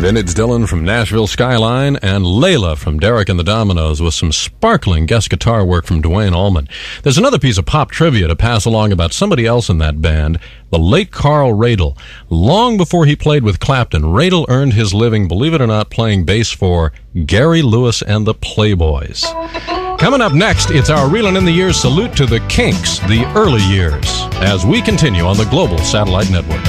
Vintage Dillon from Nashville Skyline and Layla from Derek and the Dominoes with some sparkling guest guitar work from Duane Allman. There's another piece of pop trivia to pass along about somebody else in that band, the late Carl Radle. Long before he played with Clapton, Radle earned his living, believe it or not, playing bass for Gary Lewis and the Playboys. Coming up next, it's our Reelin' in the Years salute to the Kinks, the early years, as we continue on the Global Satellite Network.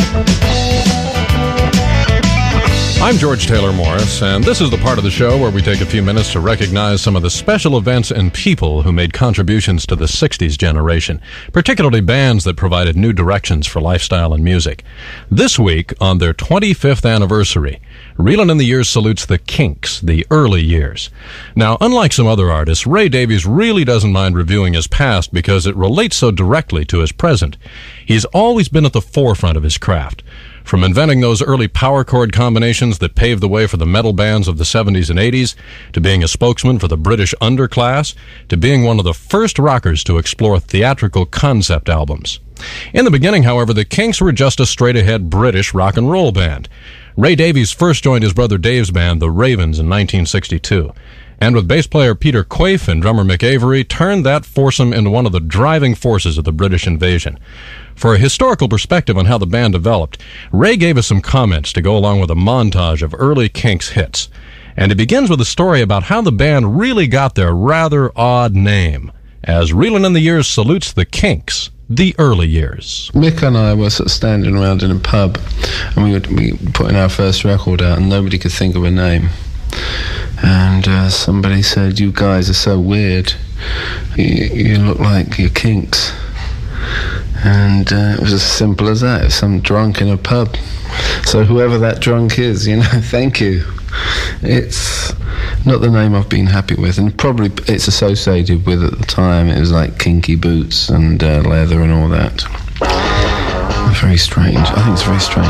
I'm George Taylor Morris, and this is the part of the show where we take a few minutes to recognize some of the special events and people who made contributions to the 60s generation, particularly bands that provided new directions for lifestyle and music. This week, on their 25th anniversary, Reelin' in the Years salutes the Kinks, the early years. Now, unlike some other artists, Ray Davies really doesn't mind reviewing his past because it relates so directly to his present. He's always been at the forefront of his craft. From inventing those early power chord combinations that paved the way for the metal bands of the 70s and 80s, to being a spokesman for the British underclass, to being one of the first rockers to explore theatrical concept albums. In the beginning, however, the Kinks were just a straight-ahead British rock and roll band. Ray Davies first joined his brother Dave's band, the Ravens, in 1962. And with bass player Peter Quaife and drummer Mick Avery, turned that foursome into one of the driving forces of the British invasion. For a historical perspective on how the band developed, Ray gave us some comments to go along with a montage of early Kinks hits. And it begins with a story about how the band really got their rather odd name, as Reelin' in the Years salutes the Kinks, the early years. Mick and I were sort of standing around in a pub, and we were putting our first record out, and nobody could think of a name. And somebody said, "You guys are so weird. You look like you're Kinks." And it was as simple as that. It was some drunk in a pub. So whoever that drunk is, thank you. It's not the name I've been happy with, and probably it's associated with, at the time, it was like kinky boots and leather and all that. Very strange. I think it's very strange.